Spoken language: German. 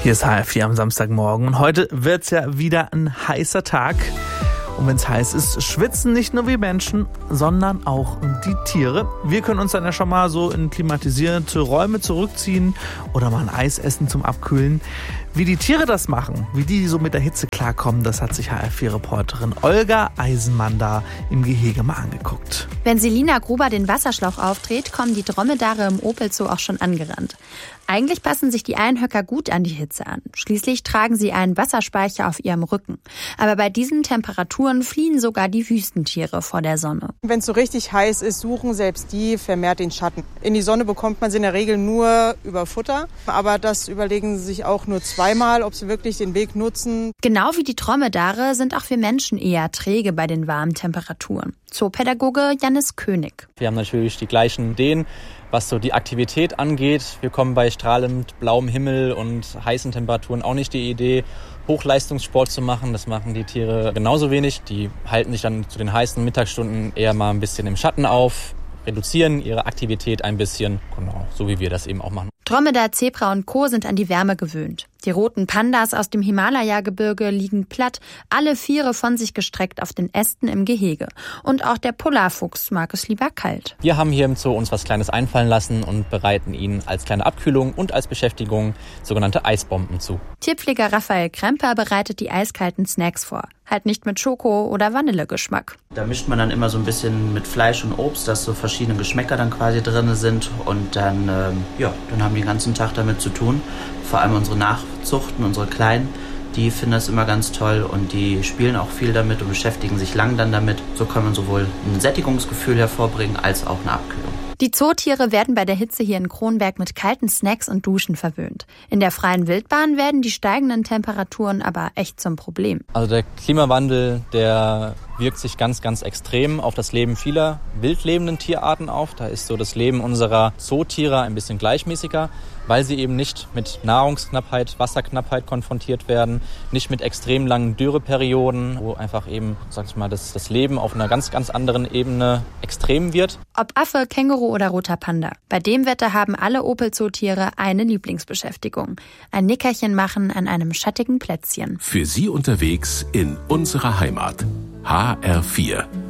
Hier ist HR4 am Samstagmorgen und heute wird's ja wieder ein heißer Tag. Und wenn es heiß ist, schwitzen nicht nur wir Menschen, sondern auch die Tiere. Wir können uns dann ja schon mal so in klimatisierte Räume zurückziehen oder mal ein Eis essen zum Abkühlen. Wie die Tiere das machen, wie die so mit der Hitze klarkommen, das hat sich HR4-Reporterin Olga Eisenmann da im Gehege mal angeguckt. Wenn Selina Gruber den Wasserschlauch aufdreht, kommen die Dromedare im Opel-Zoo auch schon angerannt. Eigentlich passen sich die Einhöcker gut an die Hitze an. Schließlich tragen sie einen Wasserspeicher auf ihrem Rücken. Aber bei diesen Temperaturen fliehen sogar die Wüstentiere vor der Sonne. Wenn es so richtig heiß ist, suchen selbst die vermehrt den Schatten. In die Sonne bekommt man sie in der Regel nur über Futter. Aber das überlegen sie sich auch nur zweimal, ob sie wirklich den Weg nutzen. Genau wie die Dromedare sind auch wir Menschen eher träge bei den warmen Temperaturen. Zoopädagoge Jannis König. Wir haben natürlich die gleichen Ideen, was so die Aktivität angeht. Wir kommen bei strahlend blauem Himmel und heißen Temperaturen auch nicht die Idee, Hochleistungssport zu machen. Das machen die Tiere genauso wenig. Die halten sich dann zu den heißen Mittagsstunden eher mal ein bisschen im Schatten auf, reduzieren ihre Aktivität ein bisschen, genau, so wie wir das eben auch machen. Dromedar, Zebra und Co. sind an die Wärme gewöhnt. Die roten Pandas aus dem Himalaya-Gebirge liegen platt, alle Viere von sich gestreckt auf den Ästen im Gehege. Und auch der Polarfuchs mag es lieber kalt. Wir haben hier im Zoo uns was Kleines einfallen lassen und bereiten ihnen als kleine Abkühlung und als Beschäftigung sogenannte Eisbomben zu. Tierpfleger Raphael Kremper bereitet die eiskalten Snacks vor. Halt nicht mit Schoko- oder Vanillegeschmack. Da mischt man dann immer so ein bisschen mit Fleisch und Obst, dass so verschiedene Geschmäcker dann quasi drin sind. Und dann, dann haben die den ganzen Tag damit zu tun. Vor allem unsere Nachzuchten, unsere Kleinen, die finden das immer ganz toll und die spielen auch viel damit und beschäftigen sich lang dann damit. So kann man sowohl ein Sättigungsgefühl hervorbringen als auch eine Abkühlung. Die Zootiere werden bei der Hitze hier in Kronberg mit kalten Snacks und Duschen verwöhnt. In der freien Wildbahn werden die steigenden Temperaturen aber echt zum Problem. Also der Klimawandel, der wirkt sich ganz, ganz extrem auf das Leben vieler wildlebenden Tierarten auf. Da ist so das Leben unserer Zootiere ein bisschen gleichmäßiger, weil sie eben nicht mit Nahrungsknappheit, Wasserknappheit konfrontiert werden, nicht mit extrem langen Dürreperioden, wo einfach eben, sag ich mal, das Leben auf einer ganz, ganz anderen Ebene extrem wird. Ob Affe, Känguru oder roter Panda. Bei dem Wetter haben alle Opel-Zootiere eine Lieblingsbeschäftigung. Ein Nickerchen machen an einem schattigen Plätzchen. Für Sie unterwegs in unserer Heimat. HR4.